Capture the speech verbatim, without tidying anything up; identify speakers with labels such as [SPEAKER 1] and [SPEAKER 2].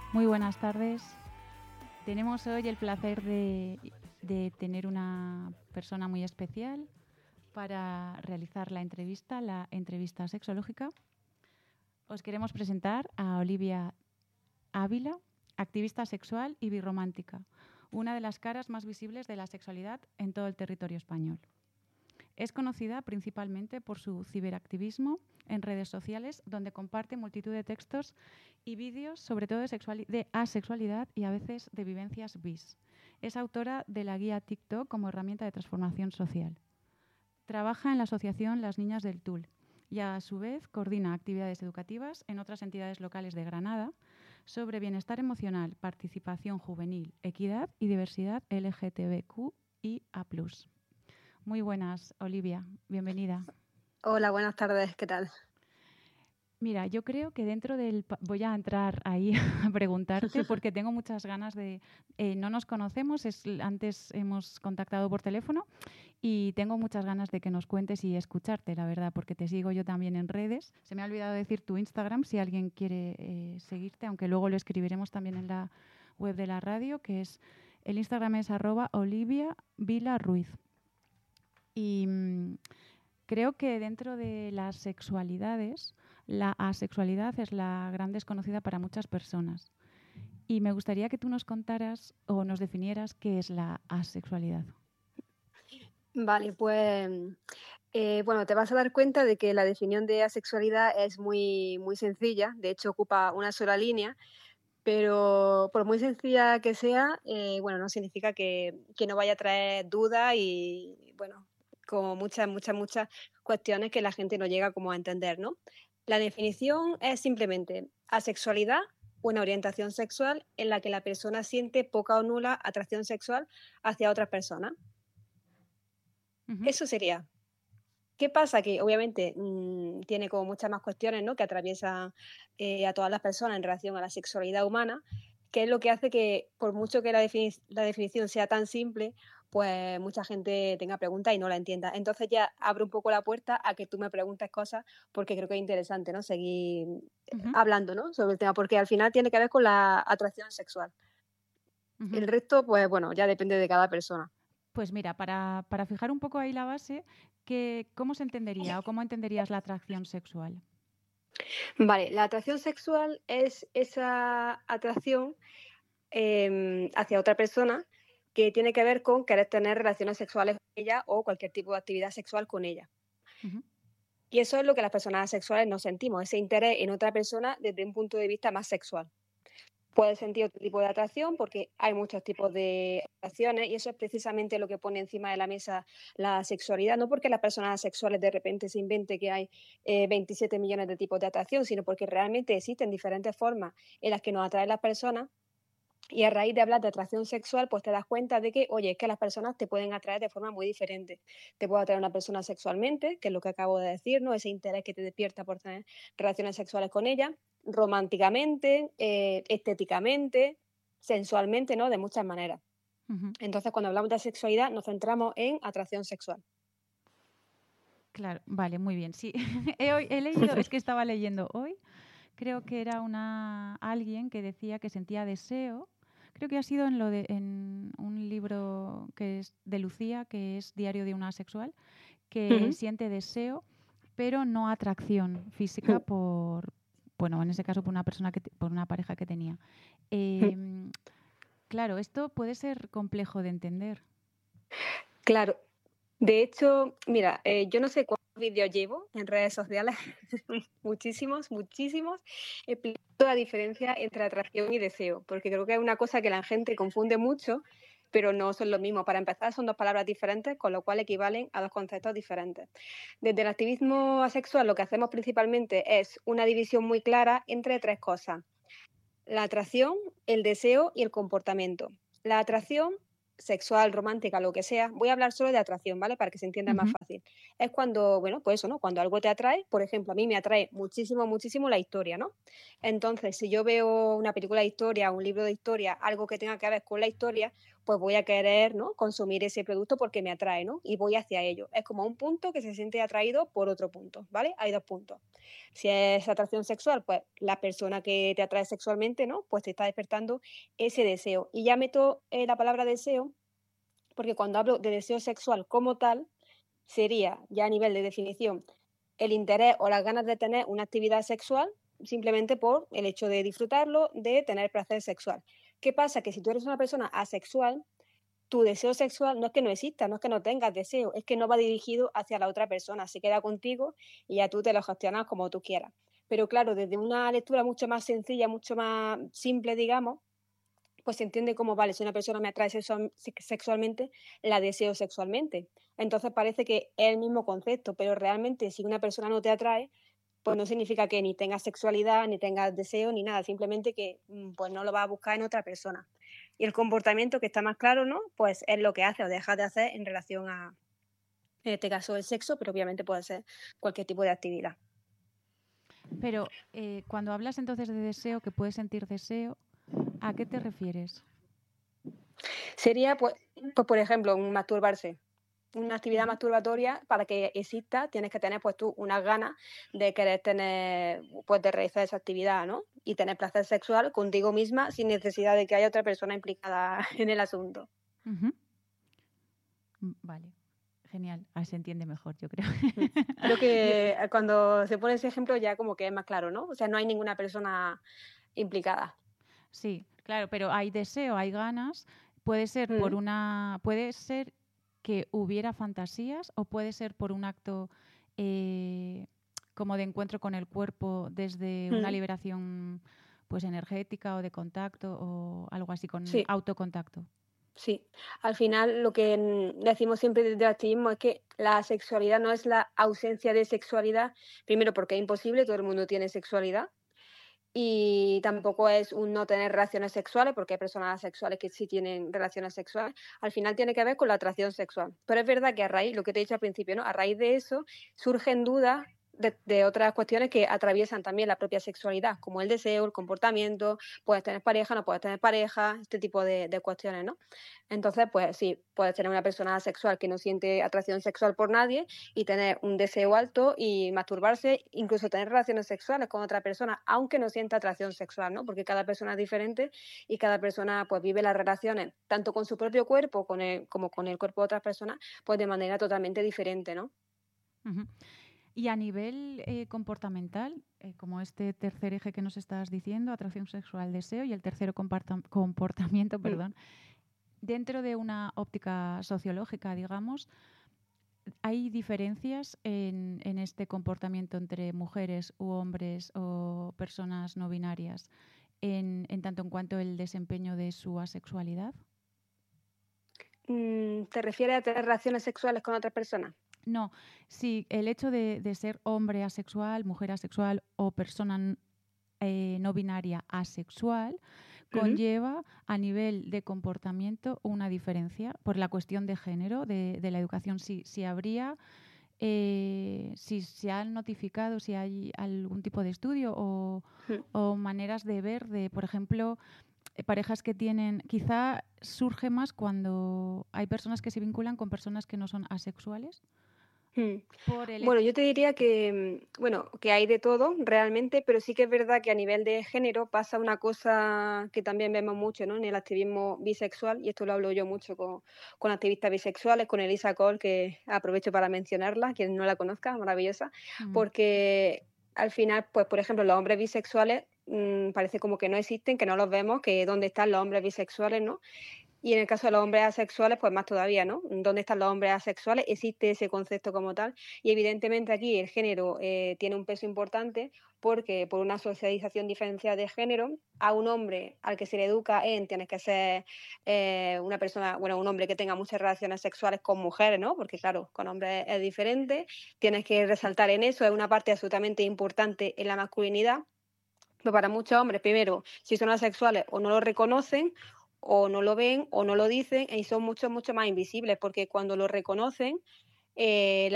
[SPEAKER 1] Muy buenas tardes. Tenemos hoy el placer de, de tener una persona muy especial para realizar la entrevista, la entrevista sexológica. Os queremos presentar a Olivia Ávila, activista sexual y birromántica, una de las caras más visibles de la sexualidad en todo el territorio español. Es conocida principalmente por su ciberactivismo en redes sociales, donde comparte multitud de textos y vídeos, sobre todo de, sexuali- de asexualidad y a veces de vivencias bis. Es autora de la guía TikTok como herramienta de transformación social. Trabaja en la asociación Las Niñas del Tul y a su vez coordina actividades educativas en otras entidades locales de Granada sobre bienestar emocional, participación juvenil, equidad y diversidad L G T B Q I A plus. Muy buenas, Olivia. Bienvenida.
[SPEAKER 2] Hola, buenas tardes. ¿Qué tal?
[SPEAKER 1] Mira, yo creo que dentro del... Voy a entrar ahí a preguntarte porque tengo muchas ganas de... Eh, no nos conocemos, es, antes hemos contactado por teléfono y tengo muchas ganas de que nos cuentes y escucharte, la verdad, porque te sigo yo también en redes. Se me ha olvidado decir tu Instagram si alguien quiere eh, seguirte, aunque luego lo escribiremos también en la web de la radio, que es... El Instagram es arroba Olivia Vila Ruiz. Y mmm, creo que dentro de las sexualidades, la asexualidad es la gran desconocida para muchas personas. Y me gustaría que tú nos contaras o nos definieras qué es la asexualidad.
[SPEAKER 2] Vale, pues eh, bueno, te vas a dar cuenta de que la definición de asexualidad es muy, muy sencilla, de hecho ocupa una sola línea, pero por muy sencilla que sea, eh, bueno, no significa que, que no vaya a traer dudas y, bueno, como muchas, muchas, muchas cuestiones que la gente no llega como a entender, ¿no? La definición es simplemente asexualidad, una orientación sexual en la que la persona siente poca o nula atracción sexual hacia otras personas.
[SPEAKER 1] Uh-huh.
[SPEAKER 2] Eso sería. ¿Qué pasa? Que obviamente mmm, tiene como muchas más cuestiones, ¿no?, que atraviesan eh, a todas las personas en relación a la sexualidad humana, que es lo que hace que, por mucho que la, defini- la definición sea tan simple, pues mucha gente tenga preguntas y no la entienda. Entonces ya abro un poco la puerta a que tú me preguntes cosas, porque creo que es interesante, ¿no?, seguir
[SPEAKER 1] Uh-huh.
[SPEAKER 2] hablando, ¿no?, sobre el tema, porque al final tiene que ver con la atracción sexual.
[SPEAKER 1] Uh-huh.
[SPEAKER 2] El resto, pues bueno, ya depende de cada persona.
[SPEAKER 1] Pues mira, para, para fijar un poco ahí la base, que, ¿cómo se entendería o cómo entenderías la atracción sexual?
[SPEAKER 2] Vale, la atracción sexual es esa atracción eh, hacia otra persona que tiene que ver con querer tener relaciones sexuales con ella o cualquier tipo de actividad sexual con ella.
[SPEAKER 1] Uh-huh.
[SPEAKER 2] Y eso es lo que las personas asexuales nos sentimos, ese interés en otra persona desde un punto de vista más sexual. Puede sentir otro tipo de atracción porque hay muchos tipos de atracciones y eso es precisamente lo que pone encima de la mesa la sexualidad, no porque las personas asexuales de repente se invente que hay eh, veintisiete millones de tipos de atracción, sino porque realmente existen diferentes formas en las que nos atraen las personas. Y a raíz de hablar de atracción sexual, pues te das cuenta de que, oye, es que las personas te pueden atraer de forma muy diferente. Te puede atraer una persona sexualmente, que es lo que acabo de decir, ¿no? Ese interés que te despierta por tener relaciones sexuales con ella, románticamente, eh, estéticamente, sensualmente, ¿no? De muchas maneras.
[SPEAKER 1] Uh-huh.
[SPEAKER 2] Entonces, cuando hablamos de sexualidad, nos centramos en atracción sexual.
[SPEAKER 1] Claro, vale, muy bien. Sí, he, he leído, es que estaba leyendo hoy, creo que era una alguien que decía que sentía deseo. Creo que ha sido en lo de en un libro que es de Lucía, que es Diario de una asexual, que
[SPEAKER 2] Uh-huh.
[SPEAKER 1] siente deseo, pero no atracción física por, bueno, en ese caso por una persona que por una pareja que tenía. Eh, claro, esto puede ser complejo de entender.
[SPEAKER 2] Claro. De hecho, mira, eh, yo no sé cuántos vídeos llevo en redes sociales, muchísimos, muchísimos, explicando la diferencia entre atracción y deseo, porque creo que es una cosa que la gente confunde mucho, pero no son lo mismo. Para empezar, son dos palabras diferentes, con lo cual equivalen a dos conceptos diferentes. Desde el activismo asexual, lo que hacemos principalmente es una división muy clara entre tres cosas: la atracción, el deseo y el comportamiento. La atracción sexual, romántica, lo que sea, voy a hablar solo de atracción, ¿vale? Para que se entienda más
[SPEAKER 1] Uh-huh.
[SPEAKER 2] fácil. Es cuando, bueno, pues eso, ¿no? Cuando algo te atrae, por ejemplo, a mí me atrae muchísimo, muchísimo la historia, ¿no? Entonces, si yo veo una película de historia, un libro de historia, algo que tenga que ver con la historia, pues voy a querer, ¿no?, consumir ese producto porque me atrae, ¿no?, y voy hacia ello. Es como un punto que se siente atraído por otro punto, ¿vale? Hay dos puntos. Si es atracción sexual, pues la persona que te atrae sexualmente, ¿no?, pues te está despertando ese deseo. Y ya meto eh, la palabra deseo, porque cuando hablo de deseo sexual como tal, sería, ya a nivel de definición, el interés o las ganas de tener una actividad sexual simplemente por el hecho de disfrutarlo, de tener placer sexual. ¿Qué pasa? Que si tú eres una persona asexual, tu deseo sexual no es que no exista, no es que no tengas deseo, es que no va dirigido hacia la otra persona, se queda contigo y ya tú te lo gestionas como tú quieras. Pero claro, desde una lectura mucho más sencilla, mucho más simple, digamos, pues se entiende como, vale, si una persona me atrae sexual- sexualmente, la deseo sexualmente. Entonces parece que es el mismo concepto, pero realmente si una persona no te atrae, pues no significa que ni tengas sexualidad, ni tengas deseo, ni nada, simplemente que mm, pues no lo vas a buscar en otra persona. Y el comportamiento que está más claro, ¿no? Pues es lo que hace o deja de hacer en relación a, en este caso, el sexo, pero obviamente puede ser cualquier tipo de actividad.
[SPEAKER 1] Pero eh, cuando hablas entonces de deseo, que puedes sentir deseo, ¿a qué te refieres?
[SPEAKER 2] Sería, pues, pues por ejemplo, un masturbarse. Una actividad
[SPEAKER 1] Ujú.
[SPEAKER 2] masturbatoria, para que exista, tienes que tener pues tú unas ganas de querer tener, pues de realizar esa actividad, ¿no? Y tener placer sexual contigo misma sin necesidad de que haya otra persona implicada en el asunto.
[SPEAKER 1] Ujú. Mm, Vale, genial. Ah, se entiende mejor, yo creo.
[SPEAKER 2] Mm. Creo
[SPEAKER 1] Yo-
[SPEAKER 2] que eh, cuando se pone ese ejemplo ya como que es más claro, ¿no? O sea, no hay ninguna persona implicada.
[SPEAKER 1] sí, claro, pero hay deseo, hay ganas. Puede ser por
[SPEAKER 2] Mm,
[SPEAKER 1] una, puede ser que hubiera fantasías o puede ser por un acto eh, como de encuentro con el cuerpo desde una
[SPEAKER 2] mm.
[SPEAKER 1] liberación pues energética o de contacto o algo así con
[SPEAKER 2] Sí,
[SPEAKER 1] autocontacto.
[SPEAKER 2] sí. Al final lo que mm, decimos siempre desde el activismo es que la sexualidad no es la ausencia de sexualidad, primero porque es imposible, todo el mundo tiene sexualidad. Y tampoco es un no tener relaciones sexuales, porque hay personas sexuales que sí tienen relaciones sexuales. Al final tiene que ver con la atracción sexual. Pero es verdad que a raíz, lo que te he dicho al principio, ¿no? A raíz de eso surgen dudas de, de otras cuestiones que atraviesan también la propia sexualidad, como el deseo, el comportamiento, puedes tener pareja, no puedes tener pareja, este tipo de, de cuestiones, ¿no? Entonces, pues sí, puedes tener una persona sexual que no siente atracción sexual por nadie y tener un deseo alto y masturbarse, incluso tener relaciones sexuales con otra persona, aunque no sienta atracción sexual, ¿no? Porque cada persona es diferente y cada persona pues vive las relaciones tanto con su propio cuerpo con el, como con el cuerpo de otras personas, pues de manera totalmente diferente, ¿no?
[SPEAKER 1] Ujú. Y a nivel eh, comportamental, eh, como este tercer eje que nos estás diciendo, atracción sexual, deseo, y el tercero comparta- comportamiento,
[SPEAKER 2] Mm.
[SPEAKER 1] perdón, dentro de una óptica sociológica, digamos, ¿hay diferencias en, en este comportamiento entre mujeres u hombres o personas no binarias en, en tanto en cuanto el desempeño de su asexualidad?
[SPEAKER 2] Mm, ¿Te refieres a tener relaciones sexuales con otras personas?
[SPEAKER 1] No, sí, el hecho de, de ser hombre asexual, mujer asexual o persona n- eh, no binaria asexual
[SPEAKER 2] Ujú.
[SPEAKER 1] conlleva a nivel de comportamiento una diferencia por la cuestión de género, de, de la educación. Si, si habría, eh, si se han notificado, si hay algún tipo de estudio o,
[SPEAKER 2] Mm.
[SPEAKER 1] o maneras de ver de, por ejemplo, eh, parejas que tienen, quizá surge más cuando hay personas que se vinculan con personas que no son asexuales,
[SPEAKER 2] Mm.
[SPEAKER 1] por el
[SPEAKER 2] Bueno,
[SPEAKER 1] hecho.
[SPEAKER 2] yo te diría que, mm, bueno, que hay de todo realmente, pero sí que es verdad que a nivel de género pasa una cosa que también vemos mucho, ¿no? En el activismo bisexual, y esto lo hablo yo mucho con, con activistas bisexuales, con Elisa Cole, que aprovecho para mencionarla, quien no la conozca, maravillosa,
[SPEAKER 1] Mm,
[SPEAKER 2] porque al final, pues por ejemplo, los hombres bisexuales mm, parece como que no existen, que no los vemos, que dónde están los hombres bisexuales, ¿no? Y en el caso de los hombres asexuales, pues más todavía, ¿no? ¿Dónde están los hombres asexuales? Existe ese concepto como tal. Y evidentemente aquí el género eh, tiene un peso importante porque por una socialización diferenciada de género, a un hombre al que se le educa en tienes que ser eh, una persona, bueno, un hombre que tenga muchas relaciones sexuales con mujeres, ¿no? Porque claro, con hombres es diferente. Tienes que resaltar en eso, es una parte absolutamente importante en la masculinidad. Pero para muchos hombres, primero, si son asexuales o no lo reconocen, o no lo ven, o no lo dicen, y son mucho, mucho más invisibles, porque cuando lo reconocen, eh,